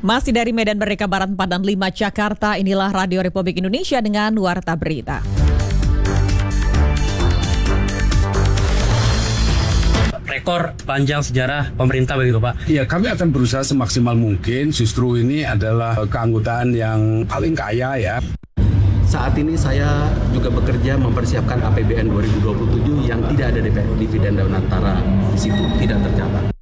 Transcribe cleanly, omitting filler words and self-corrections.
Masih dari Medan Merdeka Barat 4 dan 5 Jakarta, inilah Radio Republik Indonesia dengan Warta Berita. Rekor panjang sejarah pemerintah begitu Pak? Ya, kami akan berusaha semaksimal mungkin. Justru ini adalah keanggotaan yang paling kaya ya. Saat ini saya juga bekerja mempersiapkan APBN 2027 yang tidak ada dividen dan antara di situ, tidak tercatat.